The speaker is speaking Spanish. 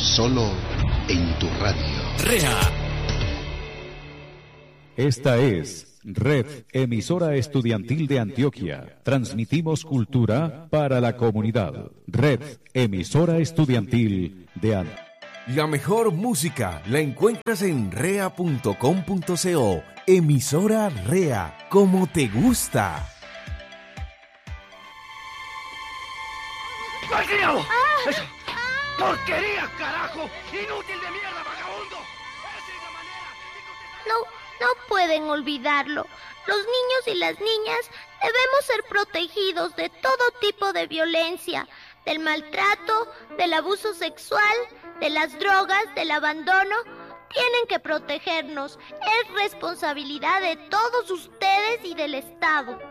Solo en tu radio. REA. Esta es Red Emisora Estudiantil de Antioquia. Transmitimos cultura para la comunidad. Red Emisora Estudiantil de Antioquia. La mejor música la encuentras en rea.com.co. Emisora REA, como te gusta. ¡Malcriado! ¡Eso! ¡Porquería, carajo! ¡Inútil de mierda, vagabundo! ¡Esa es la manera! No pueden olvidarlo. Los niños y las niñas debemos ser protegidos de todo tipo de violencia, del maltrato, del abuso sexual, de las drogas, del abandono. Tienen que protegernos. Es responsabilidad de todos ustedes y del Estado.